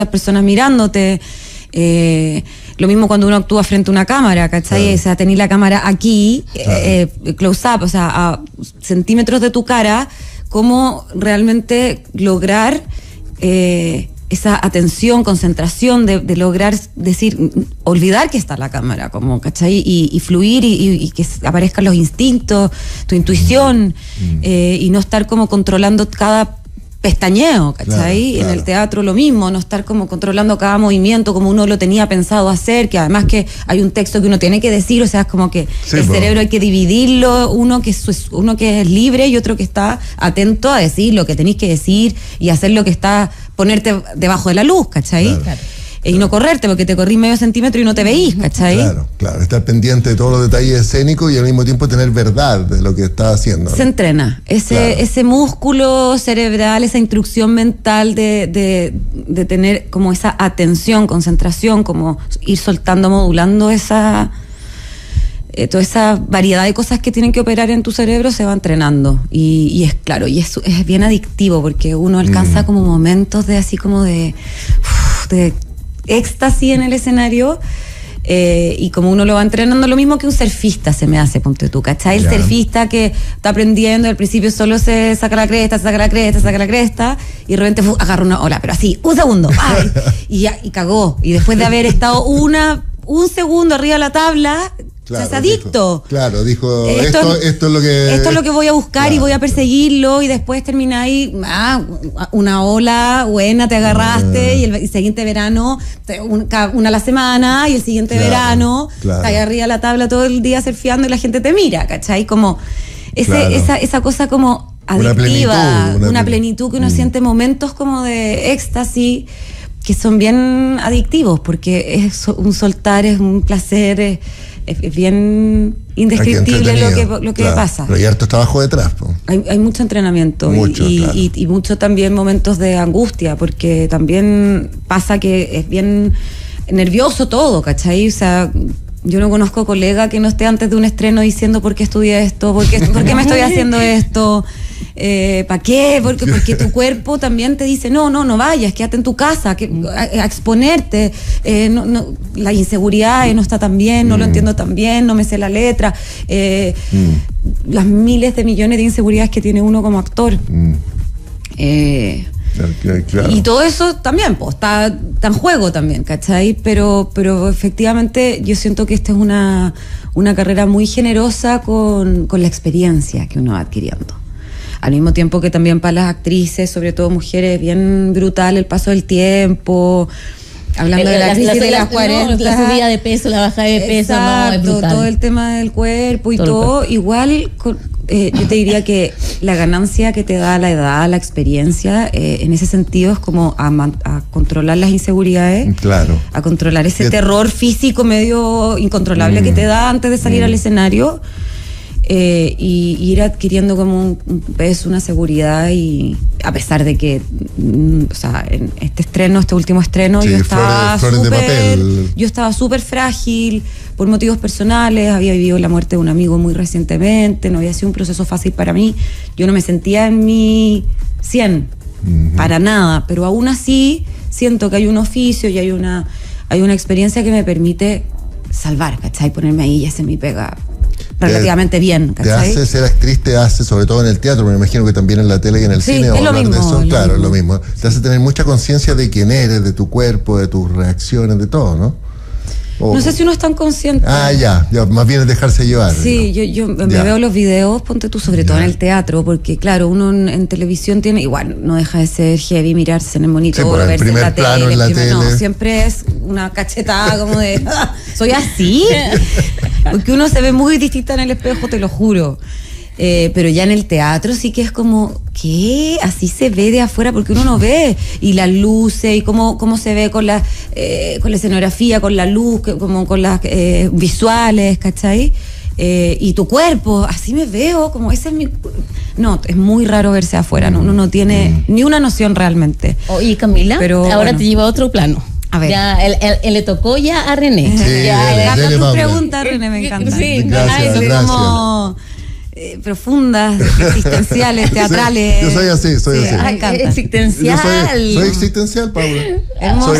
personas mirándote. Lo mismo cuando uno actúa frente a una cámara, ¿cachai? Claro. O sea, tenés la cámara aquí, close up, o sea, a centímetros de tu cara, cómo realmente lograr esa atención, concentración, de lograr decir, olvidar que está la cámara, como, ¿cachai? Y fluir y que aparezcan los instintos, tu intuición, y no estar como controlando cada pestañeo, ¿cachai? Claro. En el teatro lo mismo, no estar como controlando cada movimiento como uno lo tenía pensado hacer, que además que hay un texto que uno tiene que decir, o sea, es como que el cerebro hay que dividirlo, uno que es libre y otro que está atento a decir lo que tenéis que decir y hacer lo que está, ponerte debajo de la luz, ¿cachai? Claro. Y no correrte, porque te corrí medio centímetro y no te veís, ¿cachai? Claro, estar pendiente de todos los detalles escénicos y al mismo tiempo tener verdad de lo que estás haciendo, ¿no? Se entrena, ese músculo cerebral, esa instrucción mental de tener como esa atención, concentración, como ir soltando, modulando toda esa variedad de cosas que tienen que operar en tu cerebro se va entrenando. Y es claro, y es bien adictivo, porque uno alcanza como momentos de así como de éxtasis en el escenario, y como uno lo va entrenando, lo mismo que un surfista se me hace, ponte tú, ¿cachai? El surfista que está aprendiendo, al principio solo se saca la cresta, y de repente agarra una ola, pero así, un segundo, ¡ay! y cagó, y después de haber estado un segundo arriba de la tabla, Claro, se hace adicto. Dijo, esto es lo que voy a buscar y voy a perseguirlo, y después termina ahí, una ola buena, te agarraste, y el siguiente verano, una a la semana, y el siguiente verano, estás ahí arriba de la tabla todo el día surfeando y la gente te mira, ¿cachai? Como esa cosa como adictiva, una plenitud que uno siente, momentos como de éxtasis, que son bien adictivos, porque es un soltar, es un placer, es bien indescriptible lo que pasa. Pero hay harto trabajo detrás, po. Hay mucho entrenamiento, y mucho también momentos de angustia, porque también pasa que es bien nervioso todo, ¿cachai? O sea, yo no conozco colega que no esté antes de un estreno diciendo ¿por qué estudié esto? ¿Por qué me estoy haciendo esto? ¿Para qué? Porque tu cuerpo también te dice no vayas, quédate en tu casa, a exponerte, la inseguridad no está tan bien, no lo entiendo tan bien, no me sé la letra, las miles de millones de inseguridades que tiene uno como actor. Claro. Y todo eso también está en juego también, ¿cachai? Pero efectivamente yo siento que esta es una carrera muy generosa con la experiencia que uno va adquiriendo. Al mismo tiempo que también para las actrices, sobre todo mujeres, es bien brutal el paso del tiempo. Hablando de la crisis de las 40. La subida de peso, la bajada de peso, es brutal. Todo el tema del cuerpo y todo. Igual, yo te diría que la ganancia que te da la edad, la experiencia, en ese sentido es como a controlar las inseguridades. Claro. A controlar ese terror físico medio incontrolable que te da antes de salir al escenario. Y ir adquiriendo como un peso, una seguridad, y a pesar de que o sea, en este último estreno, yo estaba súper frágil por motivos personales, había vivido la muerte de un amigo muy recientemente, no había sido un proceso fácil para mí, yo no me sentía en mi 100 para nada, pero aún así siento que hay un oficio y hay una experiencia que me permite salvar, ¿cachai? Ponerme ahí y hacer mi pega relativamente bien, ¿cachai? Te hace ser actriz, te hace, sobre todo en el teatro, me imagino que también en la tele y en el cine, es lo mismo, de eso, claro, es lo mismo. Te hace tener mucha conciencia de quién eres, de tu cuerpo, de tus reacciones, de todo, ¿no? No sé si uno es tan consciente. Ya, más bien es dejarse llevar. Sí, yo me veo los videos, ponte tú, sobre todo en el teatro, porque claro, uno en televisión tiene, igual, no deja de ser heavy mirarse en el monitor, verse en la tele. No, siempre es una cachetada como de, ¿soy así? Porque uno se ve muy distinta en el espejo, te lo juro. Pero ya en el teatro sí que es como, ¿qué? Así se ve de afuera, porque uno no ve, y las luces, y cómo se ve con la escenografía, con la luz, como con las visuales, ¿cachai? Y tu cuerpo, así me veo, como ese es mi... No, es muy raro verse afuera, uno no tiene ni una noción realmente. Oye, Camila, ahora bueno, te lleva a otro plano. A ver. Ya, él le tocó ya a René. Sí, ya, tu pregunta, René, me encanta. Sí, gracias. profundas, existenciales, teatrales. Sí, yo soy así. Ay, existencial. Soy existencial, Paula. Hermoso.